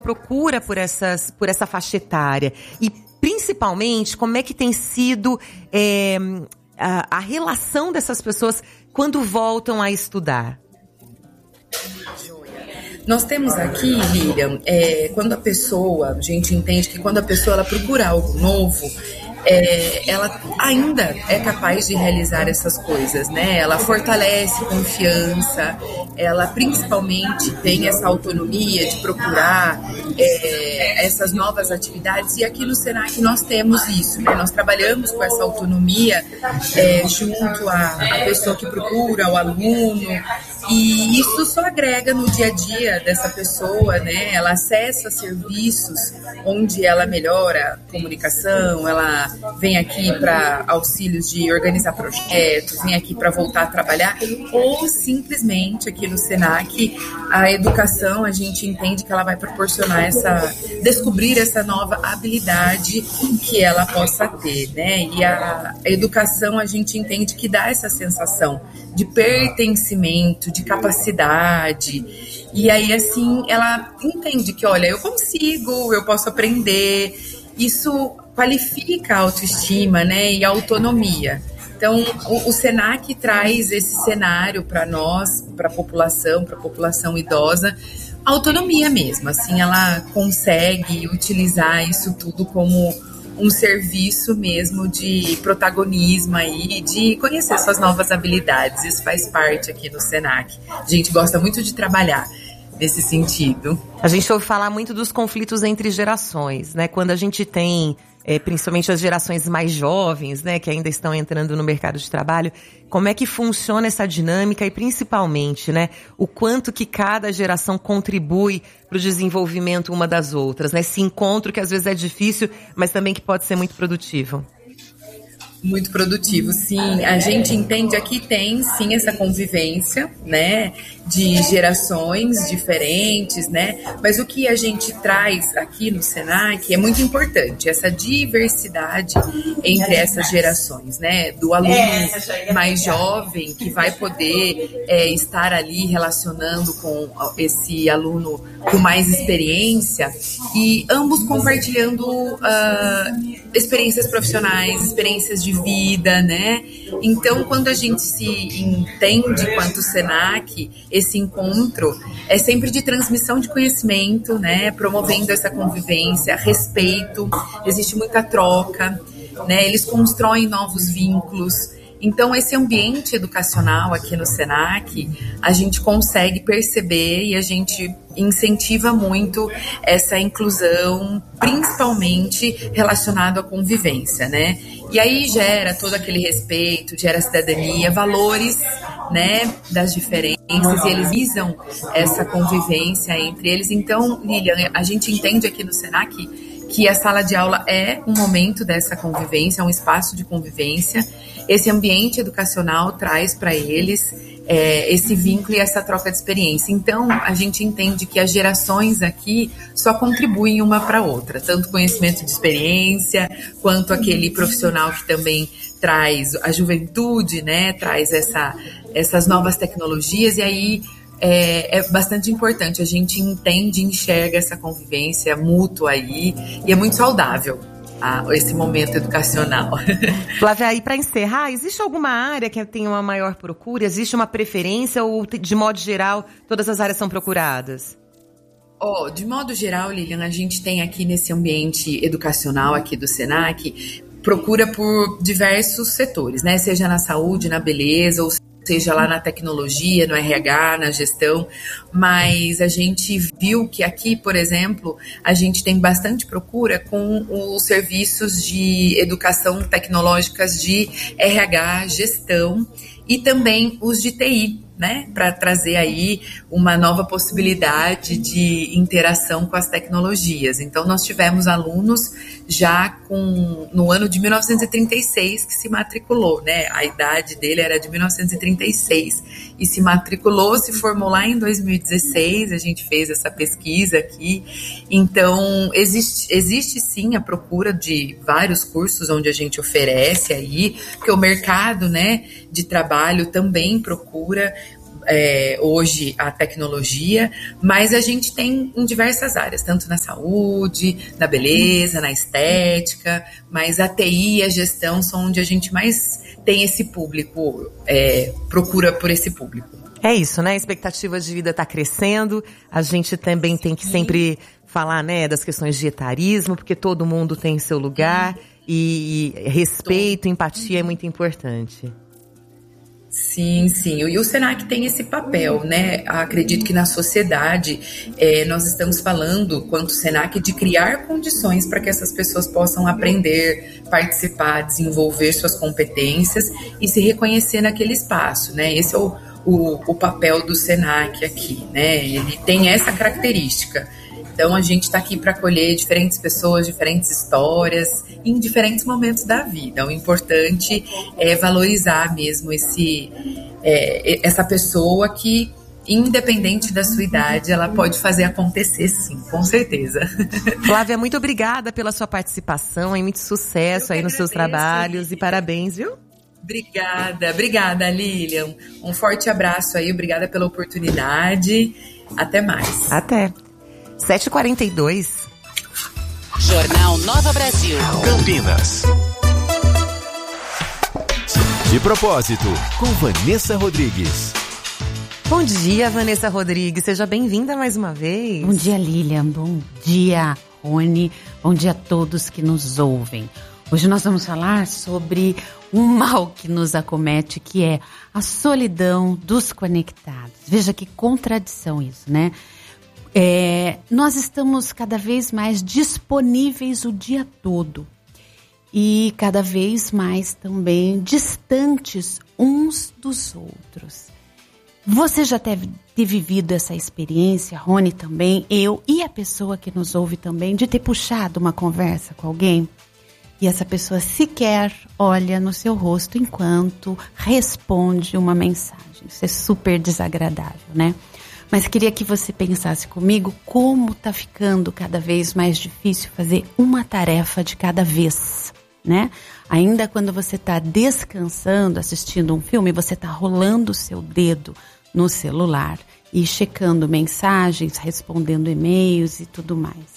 procura por essa faixa etária? E, principalmente, como é que tem sido a relação dessas pessoas quando voltam a estudar? Nós temos aqui, Lilian, a gente entende que quando a pessoa ela procura algo novo, ela ainda é capaz de realizar essas coisas, né? Ela fortalece confiança, ela principalmente tem essa autonomia de procurar essas novas atividades, e aqui no Senac nós temos isso, né? Nós trabalhamos com essa autonomia junto à pessoa que procura, ao aluno, e isso só agrega no dia a dia dessa pessoa, né? Ela acessa serviços onde ela melhora a comunicação, ela vem aqui para auxílios de organizar projetos, vem aqui para voltar a trabalhar, ou simplesmente aqui no Senac, a educação, a gente entende que ela vai proporcionar descobrir essa nova habilidade que ela possa ter, né? E a educação, a gente entende que dá essa sensação de pertencimento, de capacidade, e aí assim ela entende que, olha, eu consigo, eu posso aprender, isso qualifica a autoestima, né, e a autonomia. Então o Senac traz esse cenário para nós, para a população idosa, autonomia mesmo, assim ela consegue utilizar isso tudo como um serviço mesmo de protagonismo aí, de conhecer suas novas habilidades. Isso faz parte aqui no Senac. A gente gosta muito de trabalhar nesse sentido. A gente ouve falar muito dos conflitos entre gerações, né? Quando a gente tem, principalmente as gerações mais jovens, né, que ainda estão entrando no mercado de trabalho, como é que funciona essa dinâmica e principalmente, né, o quanto que cada geração contribui para o desenvolvimento uma das outras, né? Esse encontro que às vezes é difícil, mas também que pode ser muito produtivo. Muito produtivo, sim. A gente entende aqui tem, sim, essa convivência, né, de gerações diferentes, né, mas o que a gente traz aqui no Senac é muito importante, essa diversidade entre essas gerações, né, do aluno mais jovem que vai poder estar ali relacionando com esse aluno com mais experiência e ambos compartilhando experiências profissionais, experiências de vida, né? Então, quando a gente se entende quanto Senac, esse encontro é sempre de transmissão de conhecimento, né? Promovendo essa convivência, respeito, existe muita troca, né? Eles constroem novos vínculos. Então, esse ambiente educacional aqui no Senac, a gente consegue perceber e a gente incentiva muito essa inclusão, principalmente relacionado à convivência, né? E aí gera todo aquele respeito, gera cidadania, valores, né, das diferenças, e eles visam essa convivência entre eles. Então, Lilian, a gente entende aqui no Senac que a sala de aula é um momento dessa convivência, um espaço de convivência. Esse ambiente educacional traz para eles esse vínculo e essa troca de experiência. Então, a gente entende que as gerações aqui só contribuem uma para a outra, tanto conhecimento de experiência, quanto aquele profissional que também traz a juventude, né, traz essas novas tecnologias, e aí é bastante importante, a gente entende e enxerga essa convivência mútua aí, e é muito saudável esse momento educacional. Flávia, e para encerrar, existe alguma área que tem uma maior procura? Existe uma preferência ou, de modo geral, todas as áreas são procuradas? De modo geral, Lilian, a gente tem aqui nesse ambiente educacional aqui do Senac, procura por diversos setores, né? Seja na saúde, na beleza, ou seja lá na tecnologia, no RH, na gestão, mas a gente viu que aqui, por exemplo, a gente tem bastante procura com os serviços de educação tecnológicas de RH, gestão e também os de TI, né, para trazer aí uma nova possibilidade de interação com as tecnologias. Então, nós tivemos alunos já no ano de 1936 que se matriculou, né, a idade dele era de 1936 e se matriculou, se formou lá em 2016, a gente fez essa pesquisa aqui. Então, existe sim a procura de vários cursos onde a gente oferece aí, porque o mercado, né, de trabalho também procura hoje a tecnologia, mas a gente tem em diversas áreas, tanto na saúde, na beleza, na estética, mas a TI e a gestão são onde a gente mais tem esse público, procura por esse público. É isso, né? A expectativa de vida está crescendo, a gente também tem que sempre falar, né, das questões de etarismo, porque todo mundo tem seu lugar e respeito, empatia é muito importante. Sim, sim. E o Senac tem esse papel, né? Acredito que na sociedade nós estamos falando, quanto Senac, de criar condições para que essas pessoas possam aprender, participar, desenvolver suas competências e se reconhecer naquele espaço, né? Esse é o papel do Senac aqui, né? Ele tem essa característica. Então, a gente está aqui para acolher diferentes pessoas, diferentes histórias, em diferentes momentos da vida. O importante é valorizar mesmo essa pessoa que, independente da sua idade, ela pode fazer acontecer, sim, com certeza. Flávia, muito obrigada pela sua participação e muito sucesso aí nos seus trabalhos e parabéns, viu? Obrigada, Lilian. Um forte abraço aí, obrigada pela oportunidade. Até mais. Até. 7h42. Jornal Nova Brasil. Campinas. De propósito, com Vanessa Rodrigues. Bom dia, Vanessa Rodrigues. Seja bem-vinda mais uma vez. Bom dia, Lilian. Bom dia, Rony. Bom dia a todos que nos ouvem. Hoje nós vamos falar sobre um mal que nos acomete, que é a solidão dos conectados. Veja que contradição isso, né? Nós estamos cada vez mais disponíveis o dia todo e cada vez mais também distantes uns dos outros. Você já deve ter vivido essa experiência, Rony também, eu e a pessoa que nos ouve também, de ter puxado uma conversa com alguém e essa pessoa sequer olha no seu rosto enquanto responde uma mensagem. Isso é super desagradável, né? Mas queria que você pensasse comigo como está ficando cada vez mais difícil fazer uma tarefa de cada vez, né? Ainda quando você está descansando, assistindo um filme, você está rolando o seu dedo no celular e checando mensagens, respondendo e-mails e tudo mais.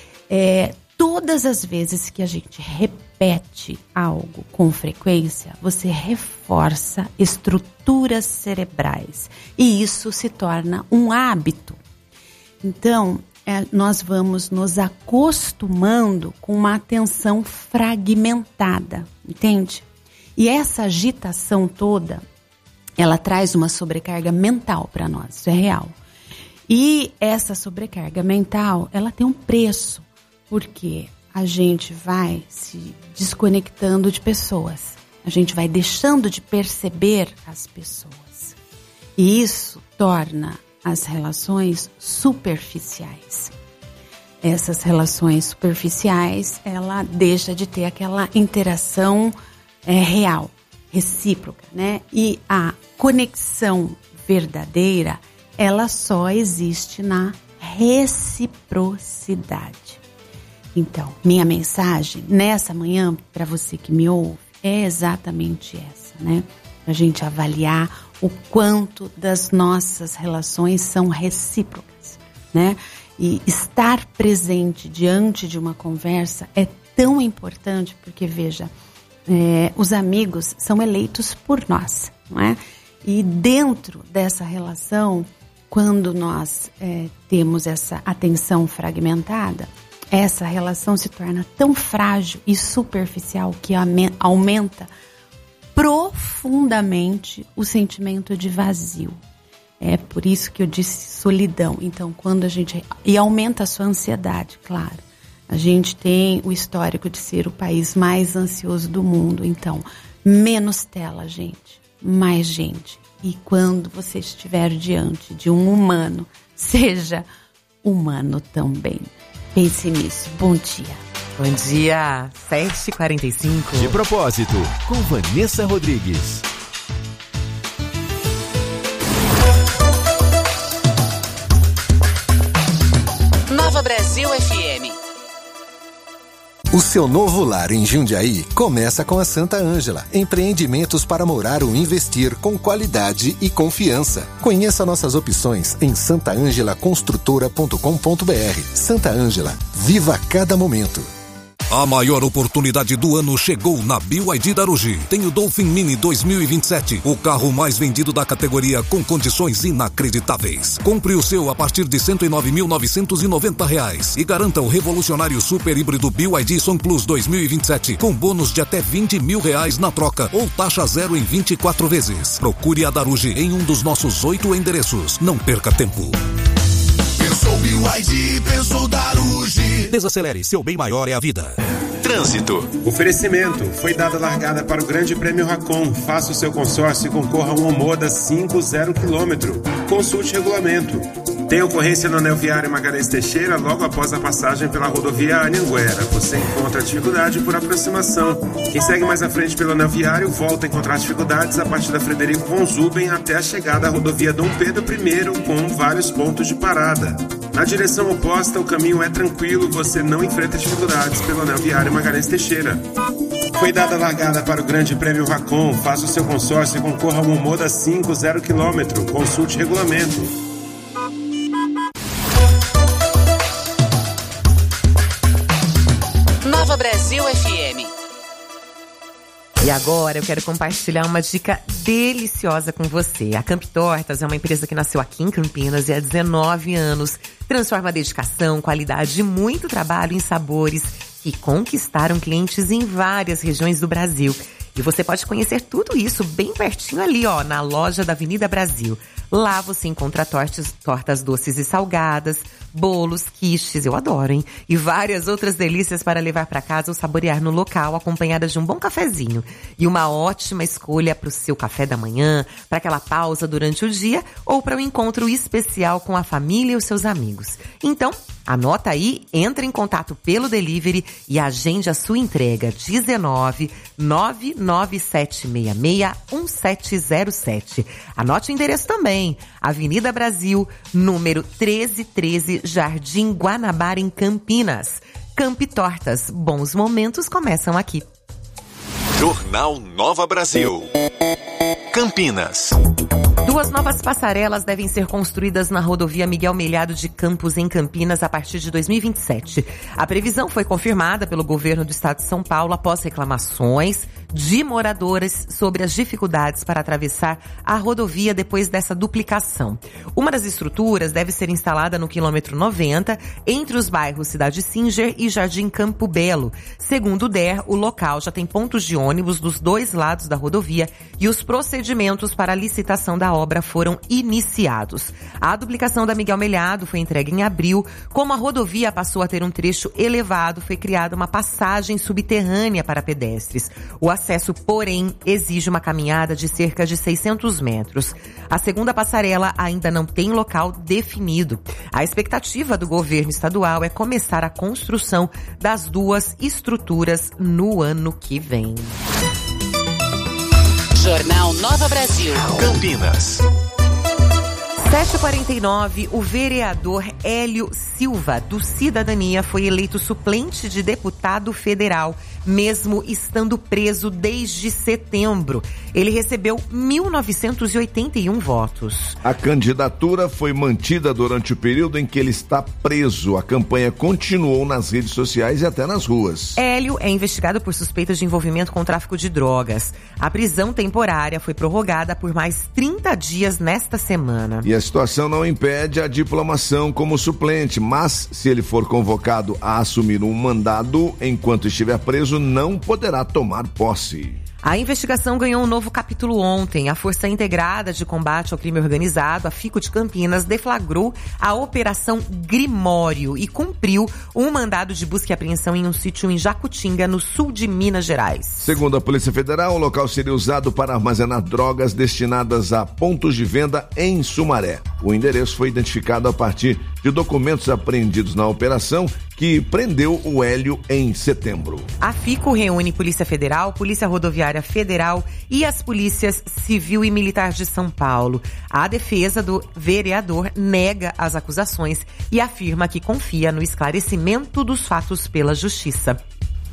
Todas as vezes que a gente repete algo com frequência, você reforça estruturas cerebrais e isso se torna um hábito. Então, nós vamos nos acostumando com uma atenção fragmentada, entende? E essa agitação toda, ela traz uma sobrecarga mental para nós, isso é real. E essa sobrecarga mental, ela tem um preço. Porque a gente vai se desconectando de pessoas. A gente vai deixando de perceber as pessoas. E isso torna as relações superficiais. Essas relações superficiais, ela deixa de ter aquela interação real, recíproca, né? E a conexão verdadeira, ela só existe na reciprocidade. Então, minha mensagem nessa manhã, para você que me ouve, é exatamente essa, né? A gente avaliar o quanto das nossas relações são recíprocas, né? E estar presente diante de uma conversa é tão importante, porque, veja, os amigos são eleitos por nós, não é? E dentro dessa relação, quando nós temos essa atenção fragmentada, essa relação se torna tão frágil e superficial que aumenta profundamente o sentimento de vazio. É por isso que eu disse solidão. Então, quando a gente... E aumenta a sua ansiedade, claro. A gente tem o histórico de ser o país mais ansioso do mundo. Então, menos tela, gente. Mais gente. E quando você estiver diante de um humano, seja humano também. Pense nisso. Bom dia. Bom dia. 7h45. De propósito, com Vanessa Rodrigues. Nova Brasil FM. O seu novo lar em Jundiaí começa com a Santa Ângela. Empreendimentos para morar ou investir com qualidade e confiança. Conheça nossas opções em santaangelaconstrutora.com.br. Santa Ângela, viva cada momento. A maior oportunidade do ano chegou na BYD da Aruji. Tem o Dolphin Mini 2027, o carro mais vendido da categoria com condições inacreditáveis. Compre o seu a partir de R$ 109.990 e garanta o revolucionário super híbrido BYD Son Plus 2027 com bônus de até R$20 mil na troca ou taxa zero em 24 vezes. Procure a Daruji em um dos nossos 8 endereços. Não perca tempo. Pensou BYD, pensou Daruji. Desacelere, seu bem maior é a vida. Trânsito. Oferecimento. Foi dada largada para o Grande Prêmio Racon. Faça o seu consórcio e concorra a um Omoda 50 km. Consulte regulamento. Tem ocorrência no anel viário Magalhães Teixeira logo após a passagem pela rodovia Anhanguera. Você encontra dificuldade por aproximação. Quem segue mais à frente pelo anel viário volta a encontrar dificuldades a partir da Frederico von Zuben até a chegada à rodovia Dom Pedro I, com vários pontos de parada. Na direção oposta, o caminho é tranquilo, você não enfrenta dificuldades pelo anel viário Magalhães Teixeira. Foi dada a largada para o Grande Prêmio Racon. Faça o seu consórcio e concorra a um Omoda 50 km. Consulte regulamento. Nova Brasil FM. E agora eu quero compartilhar uma dica deliciosa com você. A Camp Tortas é uma empresa que nasceu aqui em Campinas e há 19 anos transforma dedicação, qualidade e muito trabalho em sabores que conquistaram clientes em várias regiões do Brasil. E você pode conhecer tudo isso bem pertinho ali, ó, na loja da Avenida Brasil. Lá você encontra tortas doces e salgadas, bolos, quiches, eu adoro, hein? E várias outras delícias para levar para casa ou saborear no local, acompanhadas de um bom cafezinho. E uma ótima escolha para o seu café da manhã, para aquela pausa durante o dia ou para um encontro especial com a família e os seus amigos. Então, anota aí, entre em contato pelo delivery e agende a sua entrega. 19-99766-1707. Anote o endereço também. Avenida Brasil, número 1313, Jardim Guanabara, em Campinas. Camp Tortas, bons momentos começam aqui. Jornal Nova Brasil. Campinas. 2 novas passarelas devem ser construídas na rodovia Miguel Melhado de Campos, em Campinas, a partir de 2027. A previsão foi confirmada pelo governo do estado de São Paulo após reclamações de moradores sobre as dificuldades para atravessar a rodovia depois dessa duplicação. Uma das estruturas deve ser instalada no quilômetro 90, entre os bairros Cidade Singer e Jardim Campo Belo. Segundo o DER, o local já tem pontos de ônibus dos 2 lados da rodovia e os procedimentos para a licitação da obra foram iniciados. A duplicação da Miguel Melhado foi entregue em abril. Como a rodovia passou a ter um trecho elevado, foi criada uma passagem subterrânea para pedestres. O acesso, porém, exige uma caminhada de cerca de 600 metros. A segunda passarela ainda não tem local definido. A expectativa do governo estadual é começar a construção das 2 estruturas no ano que vem. Jornal Nova Brasil. Campinas. 7h49, o vereador Hélio Silva, do Cidadania, foi eleito suplente de deputado federal, mesmo estando preso desde setembro. Ele recebeu 1.981 votos. A candidatura foi mantida durante o período em que ele está preso. A campanha continuou nas redes sociais e até nas ruas. Hélio é investigado por suspeitas de envolvimento com tráfico de drogas. A prisão temporária foi prorrogada por mais 30 dias nesta semana. E a situação não impede a diplomação como suplente, mas se ele for convocado a assumir um mandado enquanto estiver preso, não poderá tomar posse. A investigação ganhou um novo capítulo ontem. A Força Integrada de Combate ao Crime Organizado, a FICO de Campinas, deflagrou a Operação Grimório e cumpriu um mandado de busca e apreensão em um sítio em Jacutinga, no sul de Minas Gerais. Segundo a Polícia Federal, o local seria usado para armazenar drogas destinadas a pontos de venda em Sumaré. O endereço foi identificado a partir de documentos apreendidos na operação que prendeu o Hélio em setembro. A FICO reúne Polícia Federal, Polícia Rodoviária Federal e as polícias civil e militar de São Paulo. A defesa do vereador nega as acusações e afirma que confia no esclarecimento dos fatos pela Justiça.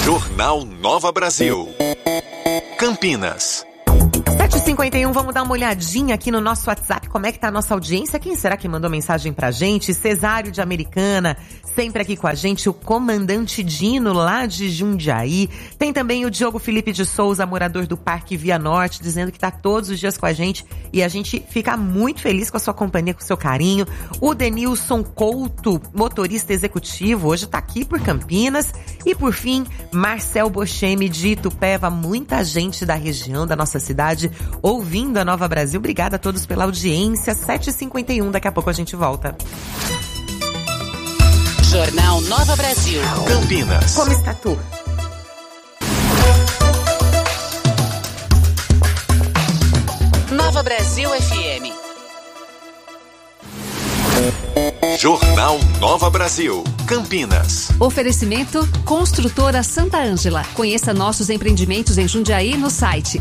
Jornal Nova Brasil. Campinas. 7h51, vamos dar uma olhadinha aqui no nosso WhatsApp, como é que tá a nossa audiência, quem será que mandou mensagem pra gente? Cesário de Americana, sempre aqui com a gente, o comandante Dino lá de Jundiaí, tem também o Diogo Felipe de Souza, morador do Parque Via Norte, dizendo que tá todos os dias com a gente e a gente fica muito feliz com a sua companhia, com o seu carinho. O Denilson Couto, motorista executivo, hoje tá aqui por Campinas. E por fim, Marcel Bochemi de Itupeva, muita gente da região, da nossa cidade, ouvindo a Nova Brasil. Obrigada a todos pela audiência. 7h51, daqui a pouco a gente volta. Jornal Nova Brasil. Campinas. Como está tu? Nova Brasil FM. Jornal Nova Brasil. Campinas. Oferecimento Construtora Santa Ângela. Conheça nossos empreendimentos em Jundiaí no site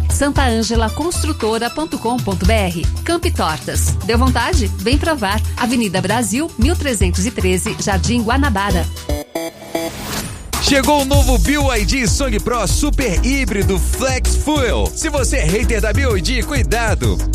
santaangelaconstrutora.com.br. Camp Tortas. Deu vontade? Vem provar. Avenida Brasil, 1313, Jardim Guanabara. Chegou o novo BYD Song Pro Super Híbrido Flex Fuel. Se você é hater da BYD, cuidado!